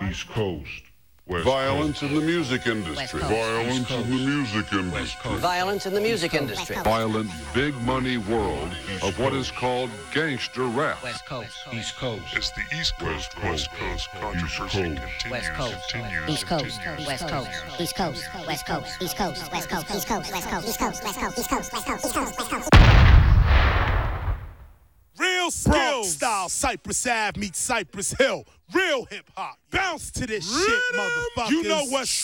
East Coast. West Violence Coast. in the music industry. Violence in the music industry. Violence in the music industry. Violent, big money world of what is called gangster rap. West Coast. East Coast. As the East Coast controversy continues, West Coast. East Coast, West Coast, East Coast, West Coast, East Coast, West Coast, East Coast, West Coast, East Coast, West Coast, East Coast, West Coast, East Coast, West Coast. Real skills style, Cypress Ave meets Cypress Hill. Real hip hop. Bounce to this shit, motherfuckers. You know what's